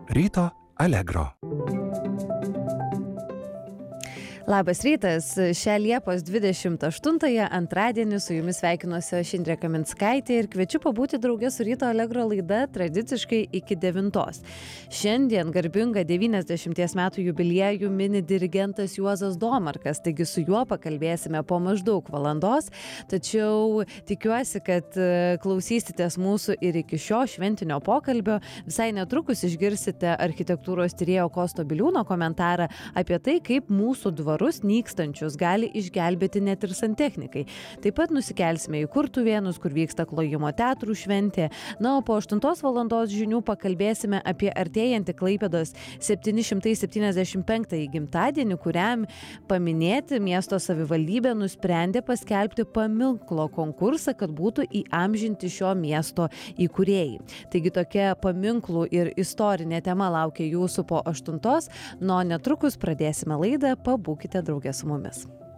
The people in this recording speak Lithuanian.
Ryto Allegro. Labas rytas, šią Liepos 28-ąją antradienį su jumis sveikinuosi aš Indrė Kaminskaitė ir kviečiu pabūti drauge su Ryto Allegro laida tradiciškai iki 9. Šiandien garbingą 90 metų jubiliejų mini dirigentas Juozas Domarkas, taigi su juo pakalbėsime po maždaug valandos, tačiau tikiuosi, kad klausysitės mūsų ir iki šio šventinio pokalbio. Visai netrukus išgirsite architektūros tyrėjo Kosto Biliūno komentarą apie tai, kaip mūsų dvarus nykstančius gali išgelbėti net ir santechnikai. Taip pat nusikelsime į Kurtuvėnus, kur vyksta Klojimo teatrų šventė. Na, o po 8 valandos žinių pakalbėsime apie artėjantį Klaipėdos 775 gimtadienį, kuriam paminėti miesto savivaldybė nusprendė paskelbti paminklo konkursą, kad būtų įamžinti šio miesto įkūrėjai. Taigi tokia paminklų ir istorinė tema laukia jūsų po 8, nuo netrukus pradėsime laidą, pabūkite drauge su mumis.